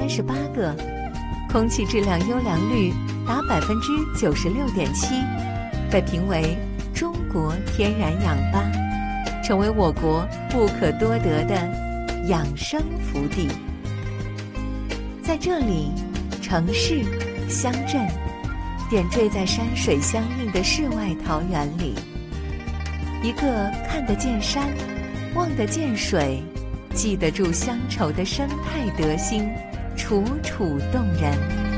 138个，空气质量优良率达96.7%，被评为中国天然氧吧，成为我国不可多得的养生福地。在这里，城市、乡镇点缀在山水相映的世外桃源里，一个看得见山、望得见水、记得住乡愁的生态德行，楚楚动人。